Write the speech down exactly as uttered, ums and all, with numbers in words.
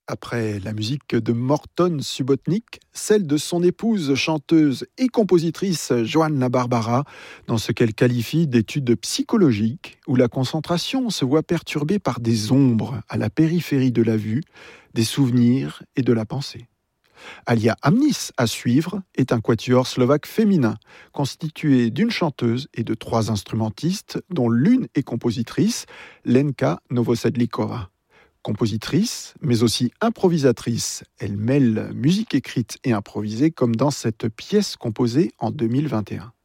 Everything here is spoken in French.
Après la musique de Morton Subotnick, celle de son épouse, chanteuse et compositrice Joanna Barbara, dans ce qu'elle qualifie d'études psychologiques, où la concentration se voit perturbée par des ombres à la périphérie de la vue, des souvenirs et de la pensée. Alia Amnis, à suivre, est un quatuor slovaque féminin, constitué d'une chanteuse et de trois instrumentistes, dont l'une est compositrice, Lenka Novosedlikova. Compositrice, mais aussi improvisatrice, elle mêle musique écrite et improvisée comme dans cette pièce composée en deux mille vingt et un.